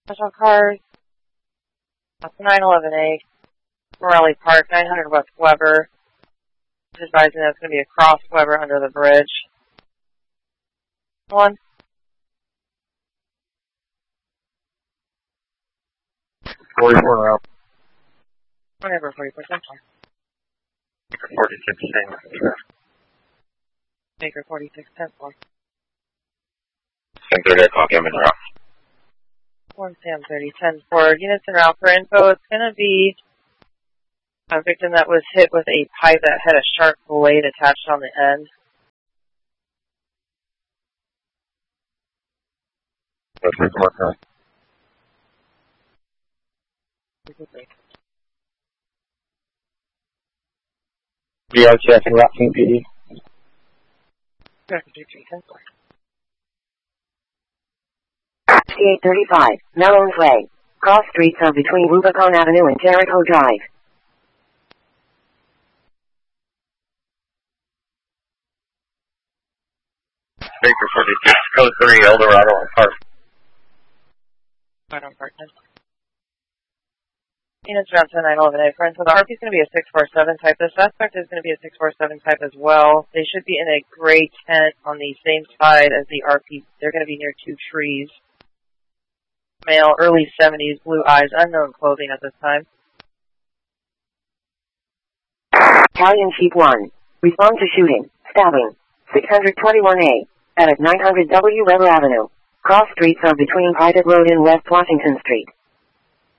Special cars. That's 911A. Morelli Park, 900 West Weber. Just advising that it's going to be across Weber under the bridge. 1. 44 out. Whatever, 40%. 46, same. Baker 46, 10 4. 10:30 o'clock, I'm in route. 1 Sam 30, 10 4. Units en route for info. It's going to be a victim that was hit with a pipe that had a sharp blade attached on the end. That's okay. DRTF and route King PD. 6835, Melons Way. Cross streets are between Rubicon Avenue and Jericho Drive. Baker 46, code 3, Eldorado and Park. Right on Park. Units around 911A. Friends, so the RP is going to be a 647 type. The suspect is going to be a 647 type as well. They should be in a gray tent on the same side as the RP. They're going to be near 2 trees. Male, early 70s, blue eyes, unknown clothing at this time. Italian Sheep 1. Respond to shooting, stabbing. 621A. At 900 W. Weber Avenue. Cross streets are between Private Road and West Washington Street.